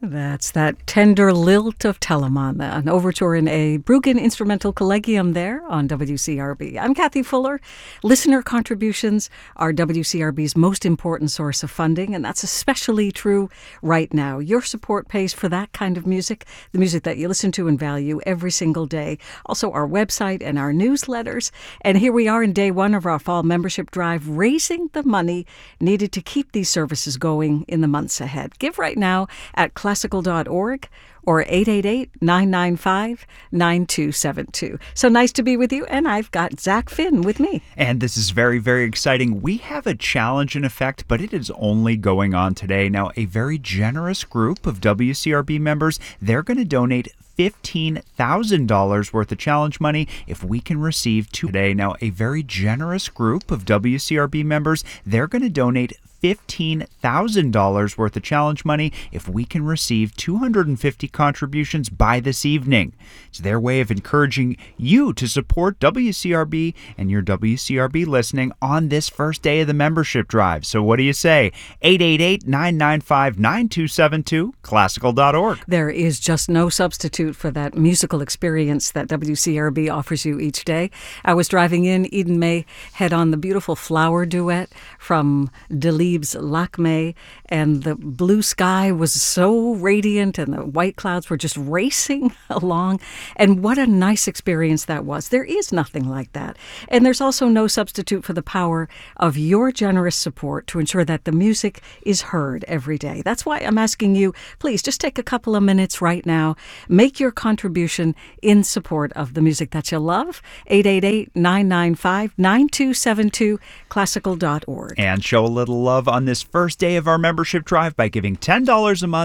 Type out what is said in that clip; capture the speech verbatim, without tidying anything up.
That's that tender lilt of Telemann, an overture in a Bruggen instrumental collegium there on W C R B. I'm Kathy Fuller. Listener contributions are W C R B's most important source of funding, and that's especially true right now. Your support pays for that kind of music, the music that you listen to and value every single day. Also our website and our newsletters. And here we are in day one of our fall membership drive, raising the money needed to keep these services going in the months ahead. Give right now at classical dot org or eight eight eight, nine nine five, nine two seven two. So nice to be with you, and I've got Zach Finn with me. And this is very, very exciting. We have a challenge in effect, but it is only going on today. Now, a very generous group of W C R B members, they're going to donate fifteen thousand dollars worth of challenge money if we can receive two today. Now, a very generous group of W C R B members, they're going to donate fifteen thousand dollars worth of challenge money if we can receive two hundred fifty contributions by this evening. It's their way of encouraging you to support W C R B and your W C R B listening on this first day of the membership drive. So what do you say? eight eight eight, nine nine five, nine two seven two, classical dot org. There is just no substitute for that musical experience that W C R B offers you each day. I was driving in, Eden May had on the beautiful flower duet from Delibes' Lakme, and the blue sky was so radiant and the white clouds were just racing along. And what a nice experience that was. There is nothing like that. And there's also no substitute for the power of your generous support to ensure that the music is heard every day. That's why I'm asking you, please just take a couple of minutes right now. Make your contribution in support of the music that you love. eight eight eight, nine nine five, nine two seven two, classical dot org. And show a little love on this first day of our membership drive by giving ten dollars a month